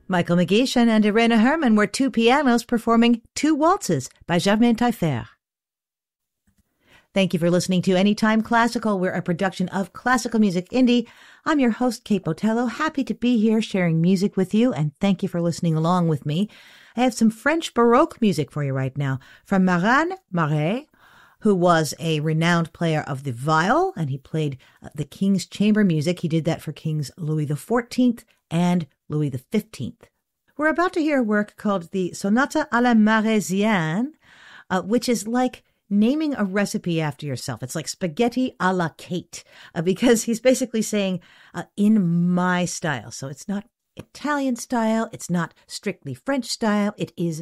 Michael McGeechan and Irena Herman were two pianos performing Two Waltzes by Germain Taillefer. Thank you for listening to Anytime Classical. We're a production of Classical Music Indie. I'm your host, Kate Botello. Happy to be here sharing music with you, and thank you for listening along with me. I have some French Baroque music for you right now from Marin Marais, who was a renowned player of the viol, and he played the King's chamber music. He did that for Kings Louis XIV and Louis XV. We're about to hear a work called the Sonata à la Maraisienne, which is like naming a recipe after yourself. It's like spaghetti à la Kate, because he's basically saying, in my style. So it's not Italian style, it's not strictly French style, it is